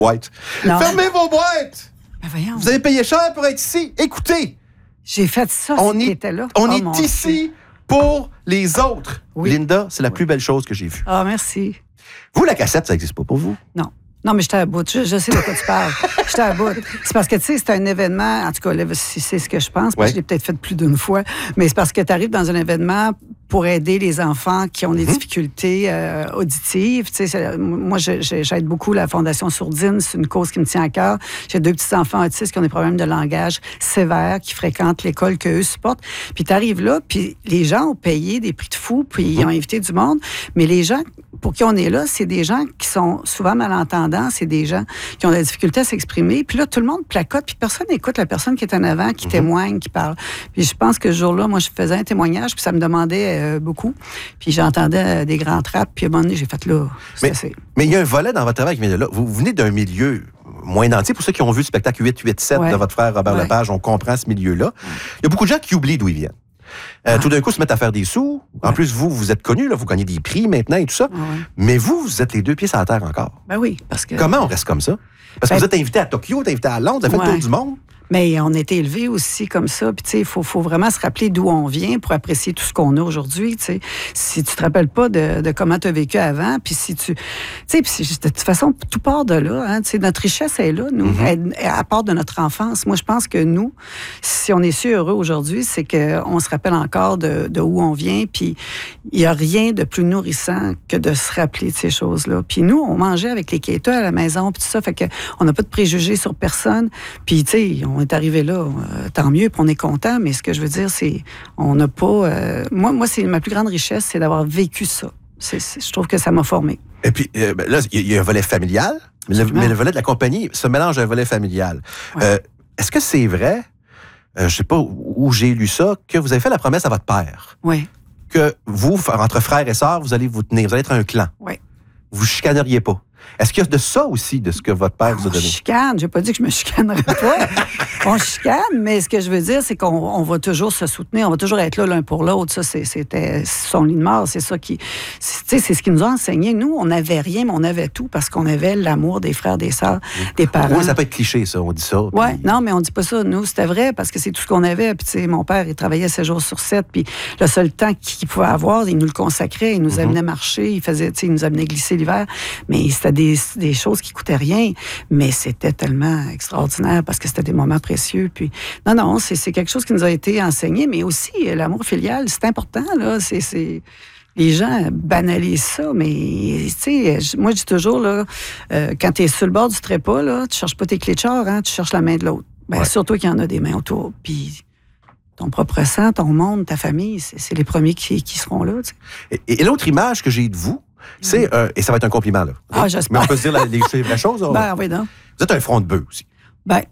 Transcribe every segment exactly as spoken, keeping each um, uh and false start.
boîtes. Non. Fermez vos boîtes! Ben voyons. Vous avez payé cher pour être ici. Écoutez, J'ai fait ça, on si est, t'étais là. on Oh, est mon ici Dieu. pour les autres. Oui. Linda, c'est la plus belle chose que j'ai vue. Ah, merci. Vous, la cassette, ça n'existe pas pour vous? Non. Non, mais j'étais à bout. Je, je sais de quoi tu parles. J'étais à bout. C'est parce que, tu sais, c'est un événement, en tout cas, là, c'est, c'est ce que je pense, parce Ouais. que je l'ai peut-être fait plus d'une fois, mais c'est parce que tu arrives dans un événement pour aider les enfants qui ont des Mm-hmm. difficultés euh, auditives. Tu sais, c'est- moi, je- je- j'aide beaucoup la Fondation Sourdine. C'est une cause qui me tient à cœur. J'ai deux petits-enfants autistes qui ont des problèmes de langage sévères, qui fréquentent l'école qu'eux supportent. Puis tu arrives là, puis les gens ont payé des prix de fou, puis ils ont invité du monde. Mais les gens pour qui on est là, c'est des gens qui sont souvent malentendants. C'est des gens qui ont de la difficulté à s'exprimer. Puis là, tout le monde placote, puis personne n'écoute la personne qui est en avant, qui témoigne, qui parle. Puis je pense que ce jour-là, moi, je faisais un témoignage, puis ça me demandait euh, beaucoup. Puis j'entendais euh, des grands trappes, puis à un moment donné, j'ai fait là, c'est Mais- assez. Mais il y a un volet dans votre travail qui vient de là. Vous venez d'un milieu moins nanti. Pour ceux qui ont vu le spectacle huit huit sept Ouais. de votre frère Robert Ouais. Lepage, on comprend ce milieu-là. Il y a beaucoup de gens qui oublient d'où ils viennent. Euh, Tout d'un coup, se mettent à faire des sous. En Ouais. plus, vous, vous êtes connus, là, vous gagnez des prix maintenant et tout ça. Ah ouais. Mais vous, vous êtes les deux pieds sur la terre encore. Ben oui, parce que... Comment on reste comme ça? Parce que Ben- vous êtes invité à Tokyo, vous êtes invité à Londres, vous avez fait le Ouais. tour du monde. Mais on a été élevés aussi comme ça. Puis, tu sais, il faut, faut vraiment se rappeler d'où on vient pour apprécier tout ce qu'on a aujourd'hui, tu sais. Si tu te rappelles pas de, de comment tu as vécu avant, puis si tu... Tu sais, puis de toute façon, tout part de là, hein. Tu sais, notre richesse est là, nous. Mm-hmm. Elle, elle, à part de notre enfance. Moi, je pense que nous, si on est si heureux aujourd'hui, c'est qu'on se rappelle encore de, de où on vient, puis il y a rien de plus nourrissant que de se rappeler de ces choses-là. Puis nous, on mangeait avec les quêteurs à la maison, puis tout ça, fait que on n'a pas de préjugés sur personne. Puis, tu sais, on est arrivé là, euh, tant mieux, puis on est content, mais ce que je veux dire, c'est, on n'a pas... euh, moi, moi c'est ma plus grande richesse, c'est d'avoir vécu ça. C'est, c'est- je trouve que ça m'a formé. Et puis, euh, ben, là, il y, y a un volet familial, mais le, Absolument. mais le volet de la compagnie se mélange à un volet familial. Ouais. Euh, est-ce que c'est vrai, euh, je sais pas où, où j'ai lu ça, que vous avez fait la promesse à votre père Oui, que vous, entre frères et sœurs, vous allez vous tenir, vous allez être un clan. oui. Vous chicaneriez pas. Est-ce qu'il y a de ça aussi, de ce que votre père vous a On donné? chicane. J'ai pas dit que je me chicanerais pas. On chicane, mais ce que je veux dire, c'est qu'on on va toujours se soutenir, on va toujours être là l'un pour l'autre. Ça, c'est, c'était son lit de mort. C'est ça qui, c'est, tu sais, c'est ce qui nous a enseigné. Nous, on n'avait rien, mais on avait tout parce qu'on avait l'amour des frères, des sœurs, des parents. Oui, ça peut être cliché, ça, on dit ça. Oui, puis- non, mais on dit pas ça. Nous, c'était vrai parce que c'est tout ce qu'on avait. Puis, tu sais, mon père, il travaillait sept jours sur sept. Puis, le seul temps qu'il pouvait avoir, il nous le consacrait. Il nous amenait marcher. Il faisait, tu sais, il nous amenait glisser l'hiver. Mais c'était des, des choses qui coûtaient rien. Mais c'était tellement extraordinaire parce que c'était des moments précieux. Puis, non, non, c'est, c'est quelque chose qui nous a été enseigné. Mais aussi, euh, l'amour filial, c'est important, là. C'est, c'est... Les gens banalisent ça, mais tu sais, je- moi je dis toujours, là, euh, quand tu es sur le bord du trépas, là, tu cherches pas tes clés de char, hein, tu cherches la main de l'autre. Ben, Ouais. surtout qu'il y en a des mains autour. Puis ton propre sang, ton monde, ta famille, c'est, c'est les premiers qui, qui seront là. Tu sais. Et, et l'autre image que j'ai de vous, c'est, euh, et ça va être un compliment, là. Ah, j'espère. Mais on peut se dire la, les, les vraies choses. on- Ben oui, non. Vous êtes un front de bœuf aussi. Ben,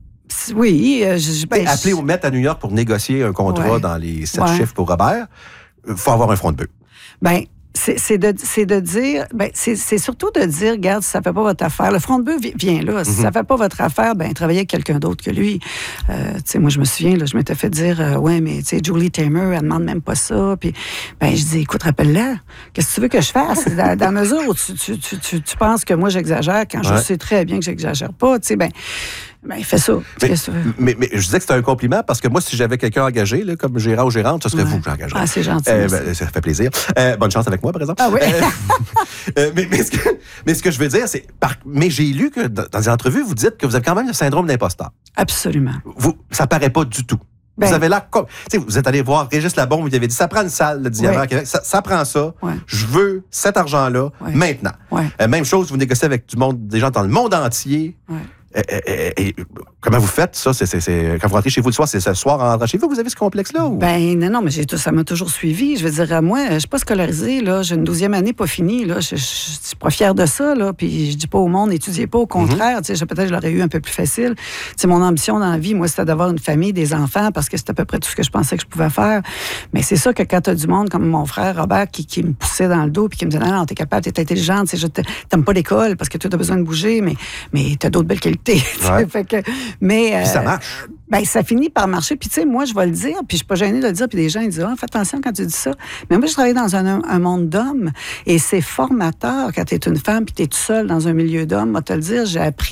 c- oui. euh, je, je- ben, Appelé je- au Met à New York pour négocier un contrat Ouais. dans les sept Ouais. chiffres pour Robert, il faut avoir un front de bœuf. Ben, c'est, c'est, de, c'est de dire, ben, c'est, c'est surtout de dire, regarde, si ça fait pas votre affaire, le front de bœuf vi- vient là. Si ça fait pas votre affaire, ben, travaillez avec quelqu'un d'autre que lui. Euh, tu sais, moi, je me souviens, là, je m'étais fait dire, euh, ouais, mais, tu sais, Julie Taymor, elle demande même pas ça. Puis, ben, je dis, écoute, rappelle-la. Qu'est-ce que tu veux que je fasse? Dans, dans la mesure où tu, tu, tu, tu, tu penses que moi, j'exagère, quand je Ouais. sais très bien que j'exagère pas, tu sais, ben, ben, fais ça. Mais, Qu'est-ce que tu veux? mais, mais je disais que c'était un compliment parce que moi, si j'avais quelqu'un engagé, là, comme gérant ou gérante, ce serait Ouais. vous que j'engagerais. Ah, c'est gentil, Euh, merci. ben, ça fait plaisir. Euh, bonne chance avec moi, par exemple. Ah oui? Euh, euh, mais, mais, ce que, mais ce que je veux dire, c'est. par- mais j'ai lu que dans, dans des entrevues, vous dites que vous avez quand même le syndrome d'imposteur. Absolument. Vous, ça paraît pas du tout. Ben- vous avez là, comme, tu sais, vous êtes allé voir Régis Labombe, vous lui avez dit, ça prend une salle de diamant Ouais. à Québec, ça, ça prend ça. Ouais. Je veux cet argent-là Ouais. maintenant. Ouais. Euh, même chose, vous négociez avec du monde, des gens dans le monde entier. Ouais. Euh, euh, euh, et comment vous faites ça? C'est, c'est, c'est- quand vous rentrez chez vous le soir, c'est ce soir en rentrant chez vous, vous avez ce complexe-là? Ou? Ben non, non, mais j'ai tout, ça m'a toujours suivi. Je veux dire, moi, je suis pas scolarisée, là. J'ai une douzième année pas finie, là. Je, je, je suis pas fière de ça, là. Puis je dis pas au monde, étudiez pas, au contraire. Tu sais, je- peut-être je l'aurais eu un peu plus facile. Tu sais, mon ambition dans la vie, moi, c'était d'avoir une famille, des enfants, parce que c'était à peu près tout ce que je pensais que je pouvais faire. Mais c'est ça que quand t'as du monde comme mon frère Robert qui, qui me poussait dans le dos puis qui me disait, non, non, t'es capable, t'es intelligente, tu sais, je t'a- t'aimes pas l'école parce que tu as besoin de bouger, mais, mais t'as d'autres belles qualités. tu sais. Ouais. Fait que, mais, Puis ça euh, marche. ben, ça finit par marcher. Puis, tu sais, moi, je vais le dire, puis je suis pas gênée de le dire, puis des gens, ils disent, ah, fais attention quand tu dis ça. Mais moi, je travaille dans un, un monde d'hommes, et c'est formateur quand tu es une femme, puis tu es toute seule dans un milieu d'hommes. Moi, te le dire, j'ai appris